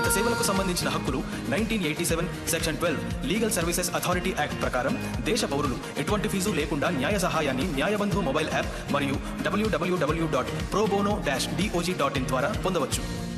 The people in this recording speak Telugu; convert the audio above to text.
సేవలకు సంబంధించిన హక్కులు 1987 section 12 legal services authority act ప్రకారం దేశ పౌరులు ఎటువంటి ఫీజు లేకుండా న్యాయ సహాయాన్ని న్యాయబంధు మొబైల్ యాప్ మరియు www.probono-dog.in ద్వారా పొందవచ్చు.